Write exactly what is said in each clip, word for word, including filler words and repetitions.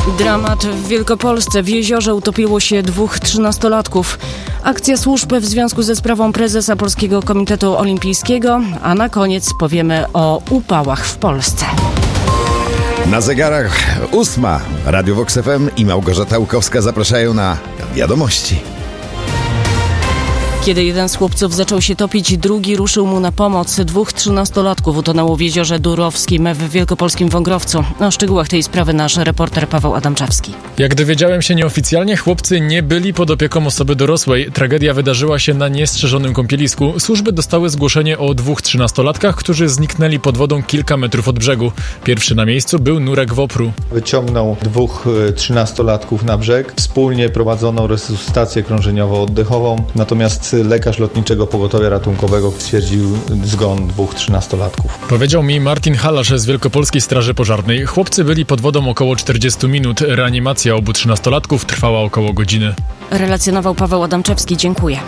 Dramat w Wielkopolsce. W jeziorze utopiło się dwóch trzynastolatków. Akcja służb w związku ze sprawą prezesa Polskiego Komitetu Olimpijskiego, a na koniec powiemy o upałach w Polsce. Na zegarach ósma. Radio Vox F M i Małgorzata Łukowska zapraszają na wiadomości. Kiedy jeden z chłopców zaczął się topić, drugi ruszył mu na pomoc. Dwóch trzynastolatków utonęło w jeziorze Durowskim w wielkopolskim Wągrowcu. O szczegółach tej sprawy nasz reporter Paweł Adamczewski. Jak dowiedziałem się nieoficjalnie, chłopcy nie byli pod opieką osoby dorosłej. Tragedia wydarzyła się na niestrzeżonym kąpielisku. Służby dostały zgłoszenie o dwóch trzynastolatkach, którzy zniknęli pod wodą kilka metrów od brzegu. Pierwszy na miejscu był Nurek Wopru. Wyciągnął dwóch trzynastolatków na brzeg. Wspólnie prowadzono resuscytację krążeniowo-oddechową, natomiast lekarz Lotniczego Pogotowia Ratunkowego stwierdził zgon dwóch trzynastolatków. Powiedział mi Martin Halasz z Wielkopolskiej Straży Pożarnej. Chłopcy byli pod wodą około czterdzieści minut. Reanimacja obu trzynastolatków trwała około godziny. Relacjonował Paweł Adamczewski. Dziękuję.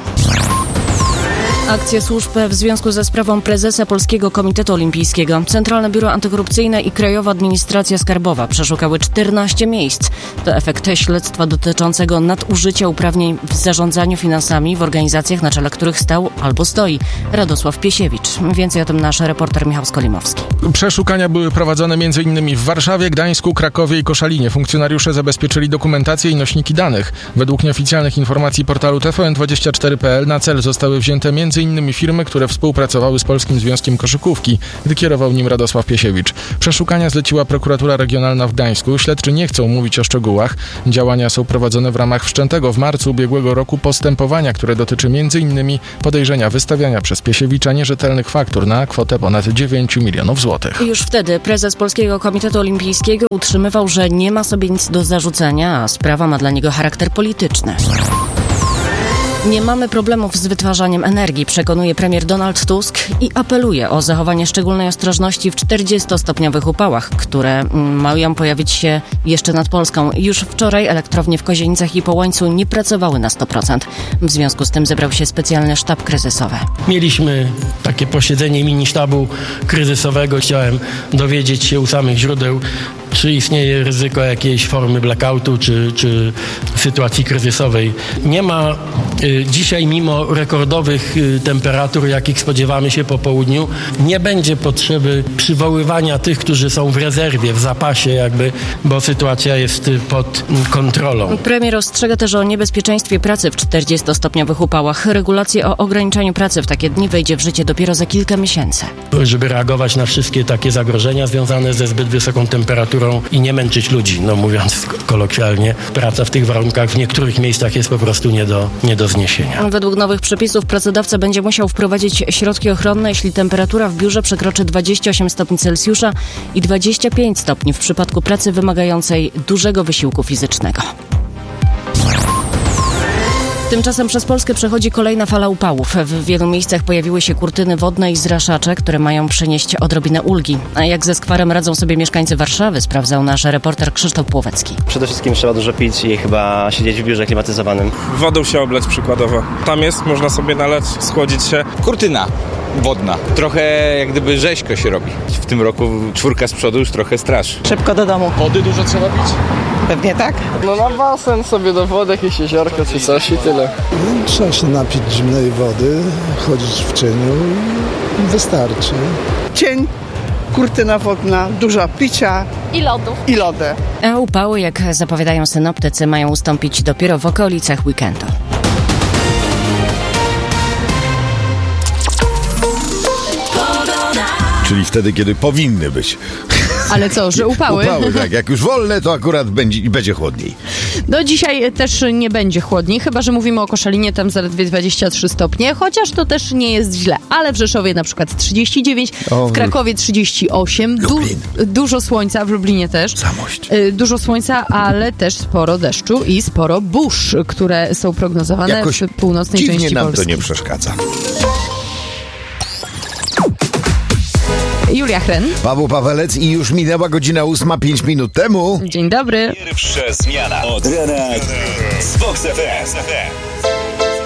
Akcja służb w związku ze sprawą prezesa Polskiego Komitetu Olimpijskiego. Centralne Biuro Antykorupcyjne i Krajowa Administracja Skarbowa przeszukały czternaście miejsc. To efekt śledztwa dotyczącego nadużycia uprawnień w zarządzaniu finansami w organizacjach, na czele których stał albo stoi Radosław Piesiewicz. Więcej o tym nasz reporter Michał Skolimowski. Przeszukania były prowadzone m.in. w Warszawie, Gdańsku, Krakowie i Koszalinie. Funkcjonariusze zabezpieczyli dokumentację i nośniki danych. Według nieoficjalnych informacji portalu T V N dwadzieścia cztery kropka p l na cel zostały wzięte między innymi firmy, które współpracowały z Polskim Związkiem Koszykówki, gdy kierował nim Radosław Piesiewicz. Przeszukania zleciła prokuratura regionalna w Gdańsku. Śledczy nie chcą mówić o szczegółach. Działania są prowadzone w ramach wszczętego w marcu ubiegłego roku postępowania, które dotyczy m.in. podejrzenia wystawiania przez Piesiewicza nierzetelnych faktur na kwotę ponad dziewięć milionów złotych. Już wtedy prezes Polskiego Komitetu Olimpijskiego utrzymywał, że nie ma sobie nic do zarzucenia, a sprawa ma dla niego charakter polityczny. Nie mamy problemów z wytwarzaniem energii, przekonuje premier Donald Tusk i apeluje o zachowanie szczególnej ostrożności w czterdziestostopniowych upałach, które mają pojawić się jeszcze nad Polską. Już wczoraj elektrownie w Kozienicach i Połańcu nie pracowały na sto procent. W związku z tym zebrał się specjalny sztab kryzysowy. Mieliśmy takie posiedzenie mini sztabu kryzysowego. Chciałem dowiedzieć się u samych źródeł, czy istnieje ryzyko jakiejś formy blackoutu, czy, czy sytuacji kryzysowej. Nie ma y, dzisiaj, mimo rekordowych y, temperatur, jakich spodziewamy się po południu, nie będzie potrzeby przywoływania tych, którzy są w rezerwie, w zapasie jakby, bo sytuacja jest y, pod y, kontrolą. Premier ostrzega też o niebezpieczeństwie pracy w czterdziestostopniowych upałach. Regulacja o ograniczaniu pracy w takie dni wejdzie w życie dopiero za kilka miesięcy. Żeby reagować na wszystkie takie zagrożenia związane ze zbyt wysoką temperaturą i nie męczyć ludzi, no mówiąc kolokwialnie. Praca w tych warunkach w niektórych miejscach jest po prostu nie do, nie do zniesienia. Według nowych przepisów pracodawca będzie musiał wprowadzić środki ochronne, jeśli temperatura w biurze przekroczy dwadzieścia osiem stopni Celsjusza i dwadzieścia pięć stopni w przypadku pracy wymagającej dużego wysiłku fizycznego. Tymczasem przez Polskę przechodzi kolejna fala upałów. W wielu miejscach pojawiły się kurtyny wodne i zraszacze, które mają przynieść odrobinę ulgi. A jak ze skwarem radzą sobie mieszkańcy Warszawy, sprawdzał nasz reporter Krzysztof Płowecki. Przede wszystkim trzeba dużo pić i chyba siedzieć w biurze klimatyzowanym. Wodą się oblać przykładowo. Tam jest, można sobie nalać, schłodzić się. Kurtyna wodna. Trochę jak gdyby rzeźko się robi. W tym roku czwórka z przodu już trochę straszy. Szybko do domu. Wody dużo trzeba pić? Pewnie tak. No na basen sobie do wody, jakieś jeziorko czy coś i tyle. Trzeba się napić zimnej wody, chodzić w cieniu i wystarczy. Cień, kurtyna wodna, dużo picia i lodów. I lody. A upały, jak zapowiadają synoptycy, mają ustąpić dopiero w okolicach weekendu. Czyli wtedy, kiedy powinny być. Ale co, że upały? Upały, tak. Jak już wolne, to akurat będzie, będzie chłodniej. No dzisiaj też nie będzie chłodniej, chyba że mówimy o Koszalinie, tam zaledwie dwadzieścia trzy stopnie, chociaż to też nie jest źle. Ale w Rzeszowie na przykład trzydzieści dziewięć, o, w Krakowie trzydzieści osiem, du- dużo słońca, w Lublinie też. Samość. Y, dużo słońca, ale też sporo deszczu i sporo burz, które są prognozowane Jakoś w północnej części Polski. Dziwnie nam to nie przeszkadza. Julia Hren. Paweł Pawelec i już minęła godzina ósma, pięć minut temu. Dzień dobry. Pierwsza zmiana od rana z Vox F M.